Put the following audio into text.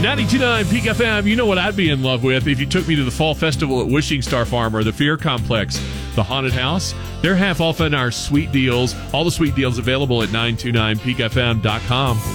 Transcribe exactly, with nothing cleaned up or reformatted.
ninety-two point nine Peak F M, you know what I'd be in love with if you took me to the Fall Festival at Wishing Star Farm or the Fear Complex, the Haunted House. They're half off on our sweet deals. All the sweet deals available at nine two nine peak f m dot com.